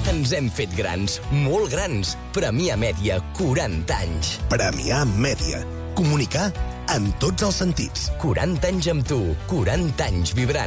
Ens hem fet grans, molt grans. Premià Mèdia, 40 anys. Premià Mèdia. Comunicar en tots els sentits. 40 anys amb tu, 40 anys vibrant.